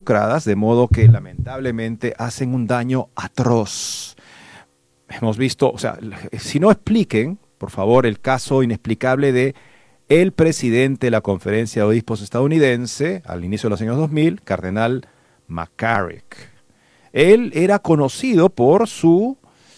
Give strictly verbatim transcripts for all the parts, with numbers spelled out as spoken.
involucradas, de modo que lamentablemente hacen un daño atroz. Hemos visto, o sea, si no expliquen, por favor, el caso inexplicable de el presidente de la Conferencia de Obispos estadounidense, al inicio de los años dos mil, Cardenal McCarrick. Él era conocido por su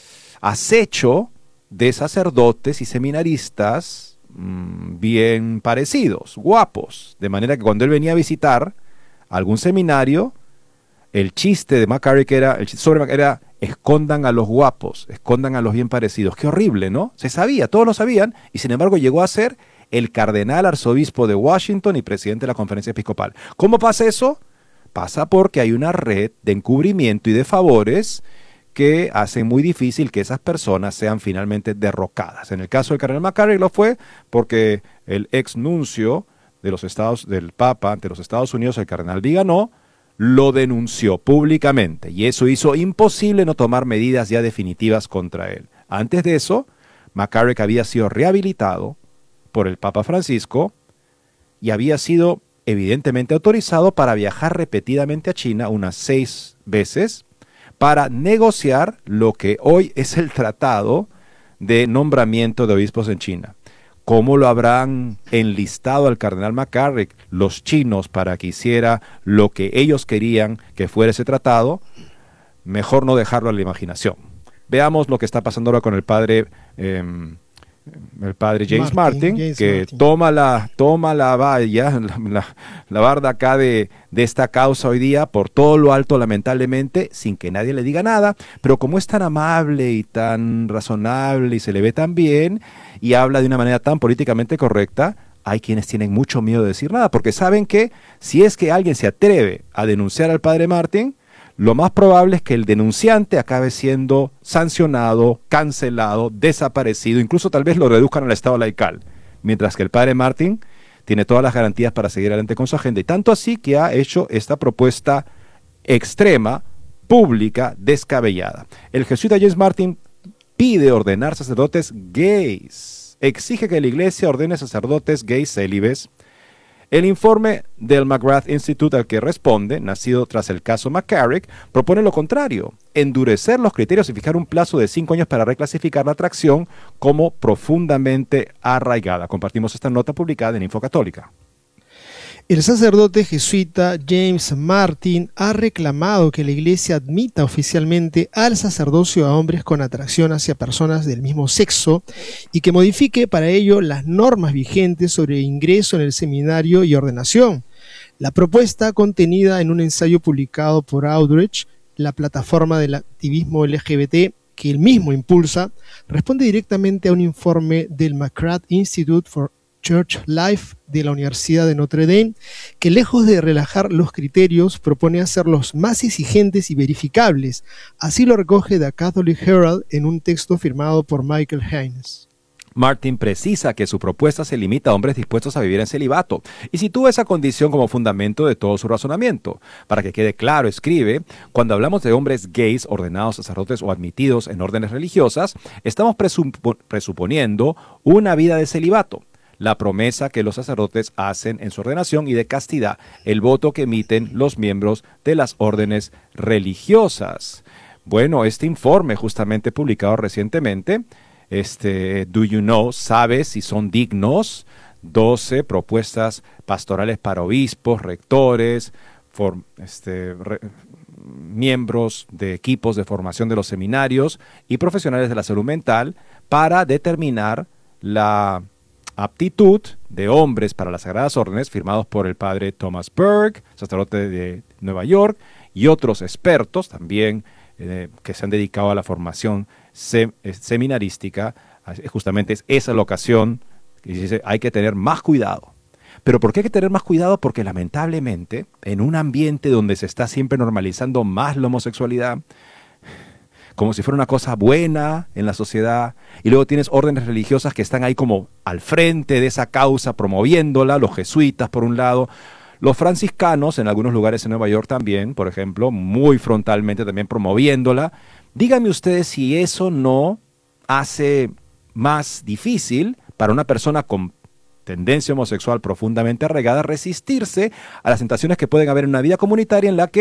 acecho de sacerdotes y seminaristas mmm, bien parecidos, guapos, de manera que cuando él venía a visitar algún seminario, el chiste de McCarrick era, el chiste sobre McCarrick era, escondan a los guapos, escondan a los bien parecidos. Qué horrible, ¿no? Se sabía, todos lo sabían, y sin embargo llegó a ser el cardenal arzobispo de Washington y presidente de la Conferencia Episcopal. ¿Cómo pasa eso? Pasa porque hay una red de encubrimiento y de favores que hacen muy difícil que esas personas sean finalmente derrocadas. En el caso del cardenal McCarrick lo fue porque el ex nuncio de los Estados, del Papa ante los Estados Unidos, el cardenal Viganò, lo denunció públicamente y eso hizo imposible no tomar medidas ya definitivas contra él. Antes de eso, McCarrick había sido rehabilitado por el Papa Francisco y había sido evidentemente autorizado para viajar repetidamente a China unas seis veces para negociar lo que hoy es el tratado de nombramiento de obispos en China. ¿Cómo lo habrán enlistado al cardenal McCarrick los chinos para que hiciera lo que ellos querían que fuera ese tratado? Mejor no dejarlo a la imaginación. Veamos lo que está pasando ahora con el padre, eh, el padre James Martin, Martin James que Martin. toma la, toma la valla, la, la, la barda acá de, de esta causa hoy día por todo lo alto, lamentablemente, sin que nadie le diga nada, pero como es tan amable y tan razonable y se le ve tan bien y habla de una manera tan políticamente correcta, hay quienes tienen mucho miedo de decir nada, porque saben que si es que alguien se atreve a denunciar al padre Martin, lo más probable es que el denunciante acabe siendo sancionado, cancelado, desaparecido, incluso tal vez lo reduzcan al estado laical, mientras que el padre Martin tiene todas las garantías para seguir adelante con su agenda, y tanto así que ha hecho esta propuesta extrema, pública, descabellada. El jesuita James Martin pide ordenar sacerdotes gays, exige que la iglesia ordene sacerdotes gays célibes. El informe del McGrath Institute al que responde, nacido tras el caso McCarrick, propone lo contrario, endurecer los criterios y fijar un plazo de cinco años para reclasificar la atracción como profundamente arraigada. Compartimos esta nota publicada en Info Católica. El sacerdote jesuita James Martin ha reclamado que la Iglesia admita oficialmente al sacerdocio a hombres con atracción hacia personas del mismo sexo y que modifique para ello las normas vigentes sobre ingreso en el seminario y ordenación. La propuesta, contenida en un ensayo publicado por Outreach, la plataforma del activismo L G B T que él mismo impulsa, responde directamente a un informe del McGrath Institute for Church Life de la Universidad de Notre Dame, que lejos de relajar los criterios, propone hacerlos más exigentes y verificables. Así lo recoge The Catholic Herald en un texto firmado por Michael Haynes. Martin precisa que su propuesta se limita a hombres dispuestos a vivir en celibato y sitúa esa condición como fundamento de todo su razonamiento. Para que quede claro, escribe, cuando hablamos de hombres gays ordenados sacerdotes o admitidos en órdenes religiosas, estamos presupo- presuponiendo una vida de celibato, la promesa que los sacerdotes hacen en su ordenación y de castidad, el voto que emiten los miembros de las órdenes religiosas. Bueno, este informe justamente publicado recientemente, este Do You Know, ¿sabes si son dignos? doce propuestas pastorales para obispos, rectores, for, este, re, miembros de equipos de formación de los seminarios y profesionales de la salud mental para determinar la aptitud de hombres para las Sagradas Órdenes, firmados por el padre Thomas Berg, sacerdote de Nueva York, y otros expertos también eh, que se han dedicado a la formación sem seminarística. Justamente es esa la ocasión que dice, hay que tener más cuidado. ¿Pero por qué hay que tener más cuidado? Porque lamentablemente, en un ambiente donde se está siempre normalizando más la homosexualidad, como si fuera una cosa buena en la sociedad, y luego tienes órdenes religiosas que están ahí como al frente de esa causa, promoviéndola, los jesuitas por un lado, los franciscanos en algunos lugares en Nueva York también, por ejemplo, muy frontalmente también promoviéndola. Díganme ustedes si eso no hace más difícil para una persona con tendencia homosexual profundamente arraigada resistirse a las tentaciones que pueden haber en una vida comunitaria en la que